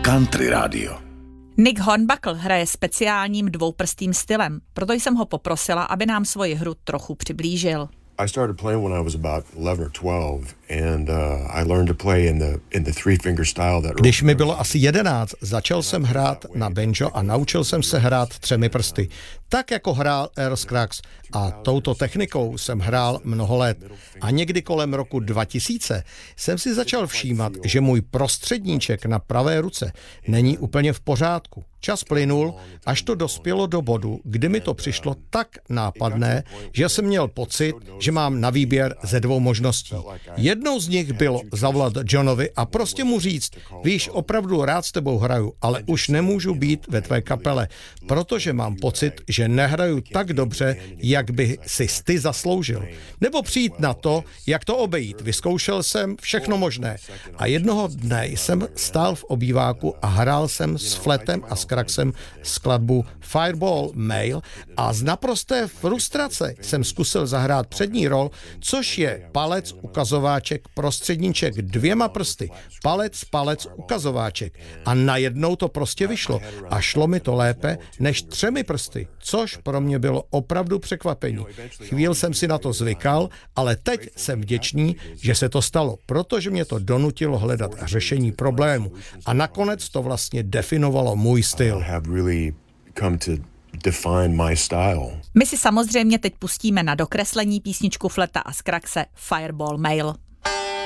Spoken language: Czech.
Country Radio. Nick Hornbuckle hraje speciálním dvouprstým stylem, proto jsem ho poprosila, aby nám svoji hru trochu přiblížil. I started playing when I was about 11 or 12 and I learned to play in the three-finger style that. Když mi bylo asi 11, začal jsem hrát na banjo a naučil jsem se hrát 3 prsty. Tak jako hrál Earl Scruggs a touto technikou jsem hrál mnoho let. A někdy kolem roku 2000 jsem si začal všímat, že můj prostředníček na pravé ruce není úplně v pořádku. Čas plynul, až to dospělo do bodu, kdy mi to přišlo tak nápadné, že jsem měl pocit, že mám na výběr ze 2 možností. Jednou z nich bylo zavolat Johnovi a prostě mu říct, víš, opravdu rád s tebou hraju, ale už nemůžu být ve tvé kapele, protože mám pocit, že nehraju tak dobře, jak by si ty zasloužil. Nebo přijít na to, jak to obejít. Vyzkoušel jsem všechno možné. A jednoho dne jsem stál v obýváku a hrál jsem s Fletem a s Scruggsem skladbu Fireball Mail a z naprosté frustrace jsem zkusil zahrát přední rol, což je palec, ukazováček, prostředníček 2 prsty. Palec, ukazováček. A najednou to prostě vyšlo. A šlo mi to lépe než 3 prsty, což pro mě bylo opravdu překvapení. Chvíli jsem si na to zvykal, ale teď jsem vděčný, že se to stalo, protože mě to donutilo hledat řešení problému. A nakonec to vlastně definovalo můj styl. My si samozřejmě teď pustíme na dokreslení písničku Fleta a Scruggse Fireball Mail.